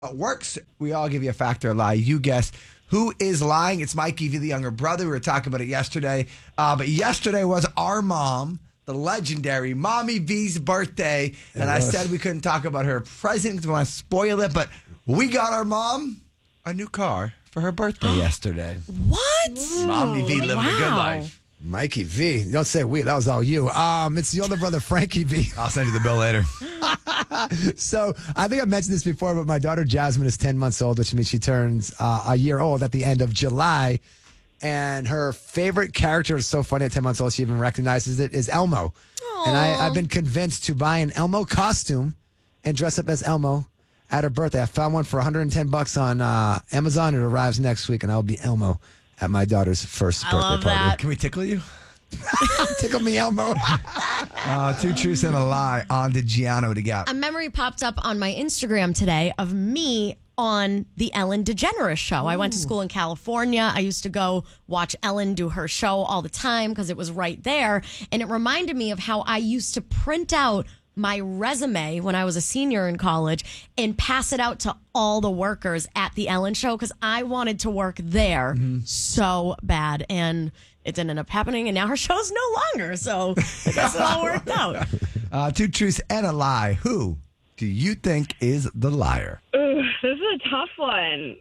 Works. We all give you a fact or a lie. You guess who is lying. It's Mikey V, the younger brother. We were talking about it yesterday. But yesterday was our mom, the legendary Mommy V's birthday. And I said we couldn't talk about her present because we want to spoil it. But we got our mom a new car for her birthday yesterday. What? Mommy V living a good life. Mikey V. Don't say we. That was all you. It's the older brother, Frankie V. I'll send you the bill later. So I think I've mentioned this before, but my daughter Jasmine is 10 months old, which means she turns a year old at the end of July. And her favorite character is so funny at 10 months old, she even recognizes it, is Elmo. Aww. And I've been convinced to buy an Elmo costume and dress up as Elmo at her birthday. I found one for $110 on Amazon. It arrives next week, and I'll be Elmo at my daughter's first birthday party. That. Can we tickle you? Tickle me, Elmo. Two truths and a lie. On to Gianno to get. A memory popped up on my Instagram today of me on the Ellen DeGeneres show. I went to school in California. I used to go watch Ellen do her show all the time because it was right there. And it reminded me of how I used to print out my resume when I was a senior in college and pass it out to all the workers at the Ellen show because I wanted to work there so bad. And it didn't end up happening, and now her show's no longer. So I guess it all worked out. Two truths and a lie. Who do you think is the liar? Ooh, this is a tough one.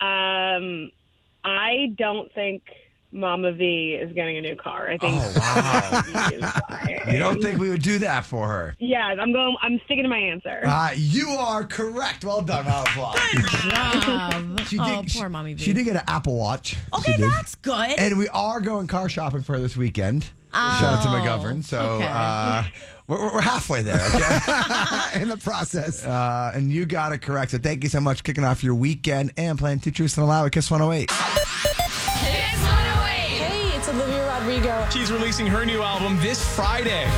I don't think Mama V is getting a new car. I think. Oh, wow. You don't think we would do that for her? Yeah, I'm sticking to my answer. You are correct. Well done, Applause. Good job. Poor Mommy V. She did get an Apple Watch. Okay, that's good. And we are going car shopping for her this weekend. Shout out to McGovern. So okay. we're halfway there, okay? In the process. And you got it correct. So thank you so much for kicking off your weekend and playing Two Truths and a Lie with Kiss 108. Hey, it's Olivia Rodrigo. She's releasing her new album this Friday.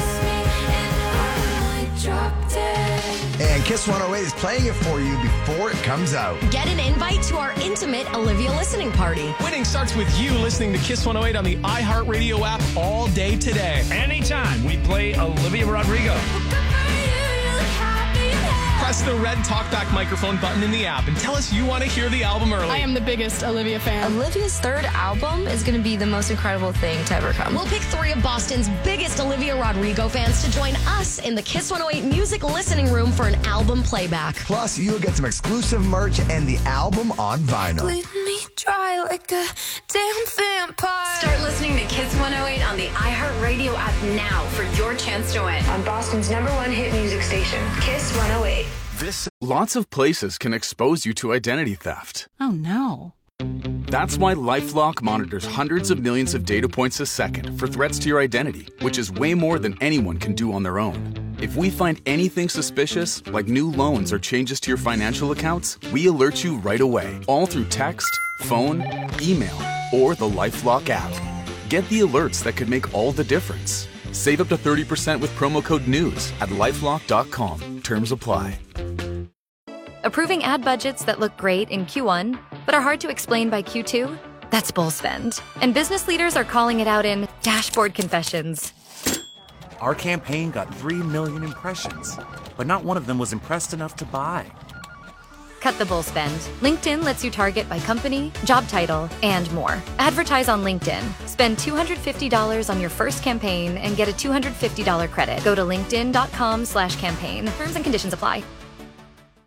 And Kiss 108 is playing it for you before it comes out. Get an invite to our intimate Olivia listening party. Winning starts with you listening to Kiss 108 on the iHeartRadio app all day today. Anytime we play Olivia Rodrigo. Press the red talkback microphone button in the app and tell us you want to hear the album early. I am the biggest Olivia fan. Olivia's third album is going to be the most incredible thing to ever come. We'll pick 3 of Boston's biggest Olivia Rodrigo fans to join us in the Kiss 108 music listening room for an album playback. Plus, you'll get some exclusive merch and the album on vinyl. Leave me dry like a damn vampire. Start listening to Kiss 108 on the iHeartRadio app now for your chance to win. On Boston's #1 hit music station, Kiss 108. Lots of places can expose you to identity theft. Oh, no. That's why LifeLock monitors hundreds of millions of data points a second for threats to your identity, which is way more than anyone can do on their own. If we find anything suspicious, like new loans or changes to your financial accounts, we alert you right away, all through text, phone, email, or the LifeLock app. Get the alerts that could make all the difference. Save up to 30% with promo code NEWS at LifeLock.com. Terms apply. Approving ad budgets that look great in Q1, but are hard to explain by Q2? That's bull spend. And business leaders are calling it out in dashboard confessions. Our campaign got 3 million impressions, but not one of them was impressed enough to buy. Cut the bull spend. LinkedIn lets you target by company, job title, and more. Advertise on LinkedIn. Spend $250 on your first campaign and get a $250 credit. Go to linkedin.com/campaign. Terms and conditions apply.